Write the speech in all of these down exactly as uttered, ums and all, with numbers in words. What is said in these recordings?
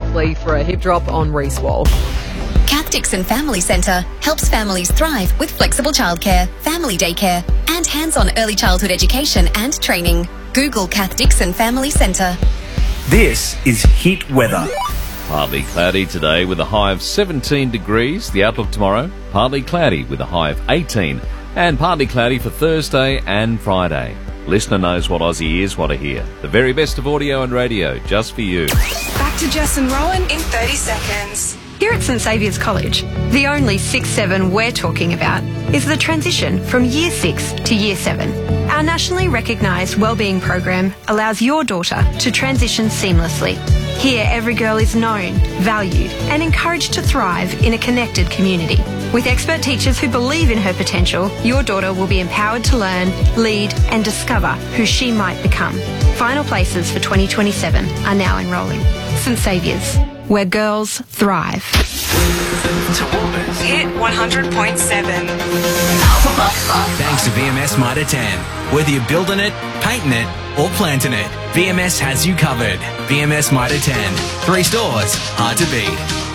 Lee for a hip drop on Reece Wall. Kath Dixon Family Centre helps families thrive with flexible childcare, family daycare and hands-on early childhood education and training. Google Kath Dixon Family Centre. This is Hit Weather. Partly cloudy today with a high of seventeen degrees. The outlook tomorrow, partly cloudy with a high of eighteen. And partly cloudy for Thursday and Friday. Listener knows what Aussie is, what to hear. The very best of audio and radio, just for you. Back to Jess and Rowan in thirty seconds. Here at St Saviour's College, the only six seven we're talking about is the transition from Year six to Year seven. Our nationally recognised wellbeing program allows your daughter to transition seamlessly. Here, every girl is known, valued and encouraged to thrive in a connected community. With expert teachers who believe in her potential, your daughter will be empowered to learn, lead and discover who she might become. Final places for twenty twenty-seven are now enrolling. St Saviour's, where girls thrive. Hit one hundred point seven. Thanks to V M S Mitre ten. Whether you're building it, painting it or planting it, V M S has you covered. V M S Mitre ten. Three stores, hard to beat.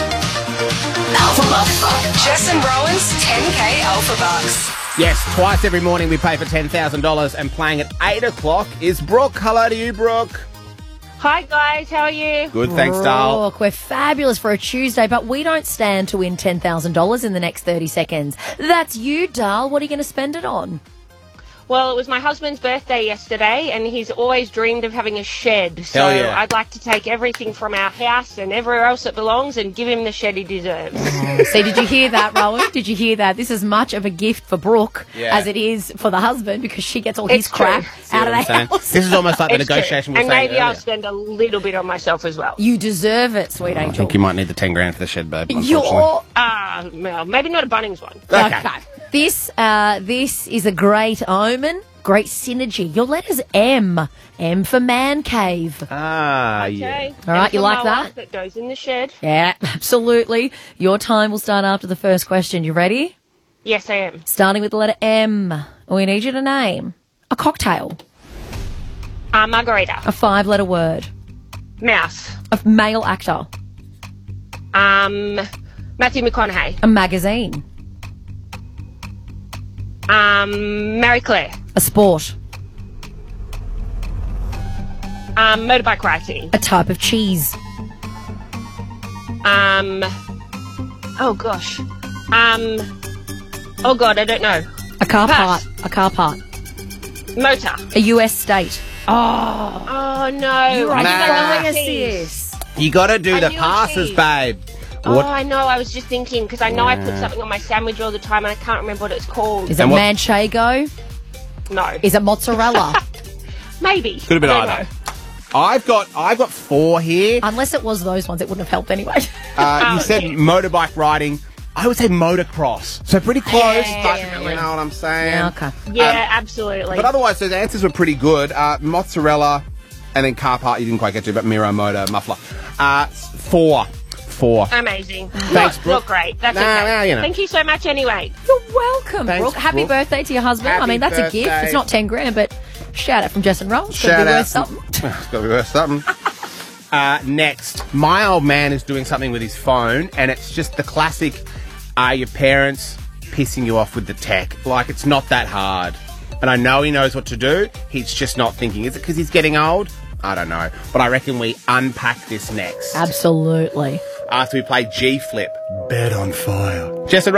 Jess and Rowan's ten K Alpha Bucks. Yes, twice every morning we pay for ten thousand dollars, and playing at eight o'clock is Brooke. Hello to you, Brooke. Hi guys, how are you? Good, thanks, Dal. Look, we're fabulous for a Tuesday, but we don't stand to win ten thousand dollars in the next thirty seconds. That's you, Dal. What are you going to spend it on? Well, it was my husband's birthday yesterday, and he's always dreamed of having a shed. So Hell yeah. I'd like to take everything from our house and everywhere else it belongs and give him the shed he deserves. See, did you hear that, Rowan? Did you hear that? This is much of a gift for Brooke Yeah. as it is for the husband, because she gets all It's his crap true. See out what of I'm the saying? house. This is almost like the It's true. negotiation we were And saying maybe I'll earlier. spend a little bit on myself as well. You deserve it, sweet I angel. think you might need the ten grand for the shed, babe. Unfortunately. You're... Ah, well, maybe not a Bunnings one. Okay. Okay. This, uh, this is a great omen, great synergy. Your letter's M. M for man cave. Ah, yeah. Okay. All right, And you for like Noah, that? That goes in the shed. Yeah, absolutely. Your time will start after the first question. You ready? Yes, I am. Starting with the letter M. We need you to name a cocktail, Uh, margarita. a five-letter word, Mouse. a male actor, Um, Matthew McConaughey. a magazine, Um, Marie Claire. a sport, Um, motorbike racing. a type of cheese, Um, oh gosh. Um, oh god, I don't know. a car Pass. part, a car part, Motor. a U S state. Oh, oh no. You're I a knew that flying was a cheese. assist. You got to do I the knew a passes, cheese. babe. Oh, What? I know. I was just thinking because I know I put something on my sandwich all the time and I can't remember what it's called. Is it And what- manchego? No. Is it mozzarella? Maybe. Could have been I don't either. know. I've got I've got four here. Unless it was those ones, it wouldn't have helped anyway. Uh, you Oh, said yeah. motorbike riding. I would say motocross. So pretty close, Yeah, but yeah, you yeah. know what I'm saying. Yeah, okay. Yeah, absolutely. But otherwise, those answers were pretty good. Uh, mozzarella, and then car part you didn't quite get to, but Miro motor, muffler. Uh, four. Four. Amazing. Thanks, not, Brooke. not great. That's Nah, okay. nah, you know. Thank you so much anyway. You're welcome, Thanks, Brooke. Happy Brooke. birthday to your husband. I Happy mean, that's a gift. birthday. It's not ten grand, but shout out from Jess and Roll. It's Shout gotta be out. worth something. It's got to be worth something. uh, next, my old man is doing something with his phone, and it's just the classic, are your parents pissing you off with the tech? Like, it's not that hard. And I know he knows what to do. He's just not thinking. Is it because he's getting old? I don't know. But I reckon we unpack this next. Absolutely. After we play G Flip. Bed on fire. Jess and